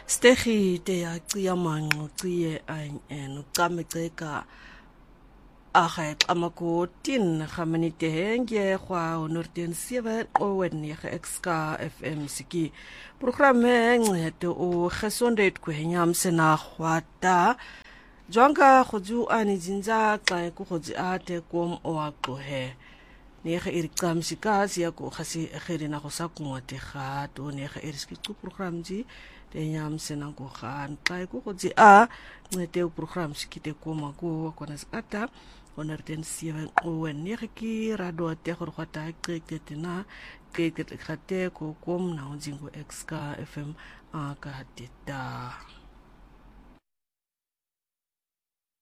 Stegi te ya cia mango cie no tsameceka aga amakotin gamani te henge kwa onorden 7 owen ye XK FM siki programme ngceto o gesondheid kwenyam sena khwata jonga khoju ani jinja xa ku khoji ate kom o aqohe nege irikam sikasi ya ko khasi khirina go sakungwate ga to nege iriski ku program ji te nyam sena go khan xa ku khoji a ngete o program sikite koma go kona ata onarten 7 owen nege ki rado te go khata qeqetina ke khate ko kom na jingo XK FM a ka teta